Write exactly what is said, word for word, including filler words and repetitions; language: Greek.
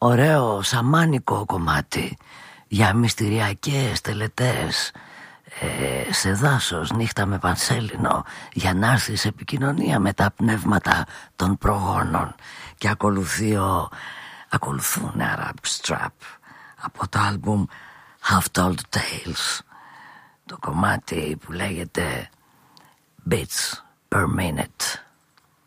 ωραίο σαμάνικο κομμάτι για μυστηριακές τελετές ε, σε δάσος, νύχτα με πανσέλινο, για να έρθει σε επικοινωνία με τα πνεύματα των προγόνων. Και ακολουθεί ο, ακολουθούν Arab Strap από το άλμπουμ Half Told Tales, το κομμάτι που λέγεται Beats Per Minute.